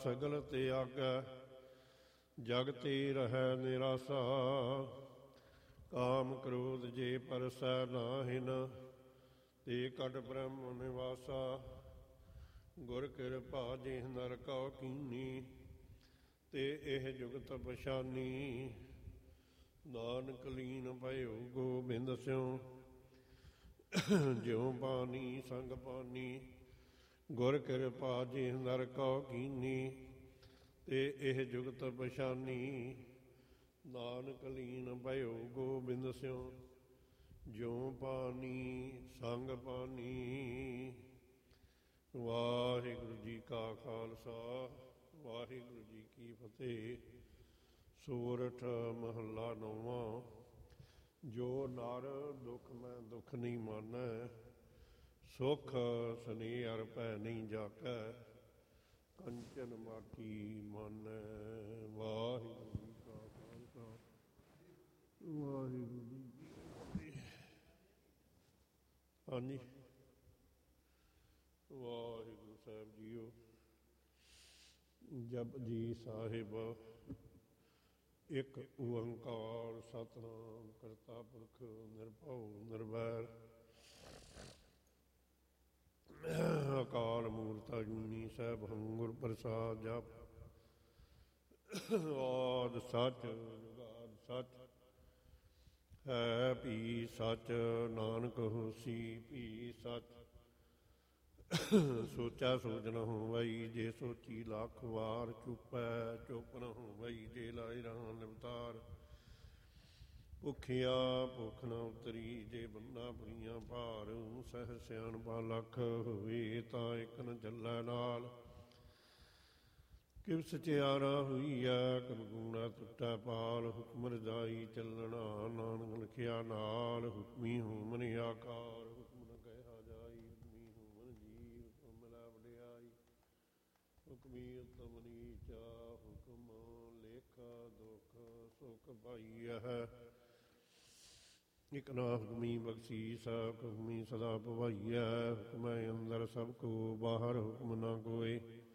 ਸਗਲ ਤਿਆਗੈ, ਜਗ ਤੇ ਰਹੈ ਨਿਰਾਸਾ। ਕਾਮ ਕ੍ਰੋਧ ਜੇ ਪਰਸੈ ਨਾਹਿਨ, ਤੇ ਕਟ ਬ੍ਰਹਮ ਨਿਵਾਸਾ। ਗੁਰ ਕਿਰਪਾ ਜਿਹ ਨਰ ਕਉ ਕੀਨੀ, ਤੇ ਇਹ ਜੁਗਤ ਪਛਾਨੀ। ਨਾਨਕ ਲੀਨ ਭਇਓ ਗੋਬਿੰਦ ਸਿਉ, ਜਿਉ ਪਾਣੀ ਸੰਗ ਪਾਨੀ। ਗੁਰ ਕਿਰਪਾ ਜਿਹ ਨਰ ਕਉ ਕੀਨੀ, ਤੇ ਇਹ ਜੁਗਤ ਪਛਾਨੀ। ਨਾਨਕ ਲੀਨ ਭਇਓ ਗੋਬਿੰਦ ਸਿਉ, ਜਿਉ ਪਾਣੀ ਸੰਗ ਪਾਨੀ। ਵਾਹਿਗੁਰੂ ਜੀ ਕਾ ਖਾਲਸਾ, ਵਾਹਿਗੁਰੂ ਜੀ ਕੀ ਫਤਿਹ। ਸੋਰਠ ਮਹੱਲਾ ਨੌਵਾਂ। ਜੋ ਨਰ ਦੁਖ ਮੈਂ ਦੁਖ ਨਹੀਂ ਮਾਨੈ, ਸੁਖ ਸਨੇਹ ਅਰ ਭੈ ਨਹੀਂ ਜਾਕੈ। ਕੰਚਨ ਮਾਟੀ ਮਾਨੈ। ਵਾਹਿਗੁਰੂ ਜੀ ਕਾ ਖਾਲਸਾ, ਵਾਹਿਗੁਰੂ ਜੀ ਕੀ ਫਤਿਹ। ਹਾਂਜੀ, ਵਾਹਿਗੁਰੂ ਸਾਹਿਬ ਜੀਓ। ਜਪਜੀ ਸਾਹਿਬ। ਇੱਕ ਓੰਕਾਰ ਸਤਿਨਾਮ ਕਰਤਾ ਪੁਰਖ ਨਿਰਭਉ ਨਿਰਵੈਰ, ਅਕਾਲ ਮੂਰਤ ਅਜੂਨੀ ਸੈਭੰ ਗੁਰ ਪ੍ਰਸਾਦ। ਜਪ ਆਦਿ ਸੱਚ ਜੁਗਾਦਿ ਸੱਚ, ਹੈ ਭੀ ਸੱਚ ਨਾਨਕ ਹੋਸੀ ਭੀ ਸੱਚ। ਸੋਚਾ ਸੋਚ ਨ ਹੋਵਈ, ਜੇ ਸੋਚੀ ਲੱਖ ਵਾਰ। ਚੁਪੈ ਚੁੱਪ ਨ ਹੋਵਈ, ਜੇ ਲਾਏ ਰਹਾ ਨਿਵਤਾਰ। ਭੁੱਖਿਆ ਭੁੱਖ ਨ ਉਤਰੀ, ਜੇ ਬੰਨਾ ਬੁਰੀਆਂ ਭਾਰ। ਸਹਿ ਸਿਆਣਪਾ ਲੱਖ ਹੋਵੇ, ਤਾਂ ਇੱਕ ਨ ਚੱਲੈ ਨਾਲ। ਕਿਵ ਸਚਿਆਰਾ ਹੋਈਐ, ਕਿਵ ਗੂਣਾ ਟੁੱਟੈ ਪਾਲ। ਹੁਕਮ ਰਜਾਈ ਚੱਲਣਾ, ਨਾਨਕ ਲਿਖਿਆ ਨਾਲ। ਹੁਕਮੀ ਹੂਮਨ ਆਕਾਰ, ਹੁਕਮ ਨ ਕਹਿਆ ਜਾਈ। ਹੁਕਮੀ ਹੂਮਨ ਜੀ, ਹੁਕਮ ਮਿਲੈ ਵਡਿਆਈ। ਹੁਕਮੀ ਉਤਮ ਨੀਚਾ, ਹੁਕਮ ਲੇਖ ਦੁਖ ਸੁਖ ਪਾਈਐ। ਇਕ ਨਾ ਹੁਕਮੀ ਬਖਸ਼ੀਸ, ਹੁਕਮੀ ਸਦਾ ਭਵਾਈਐ। ਹੁਕਮੈ ਅੰਦਰ ਸਭ ਕੋ ਬਾਹਰ, ਹੁਕਮ ਨਾ ਕੋਇ।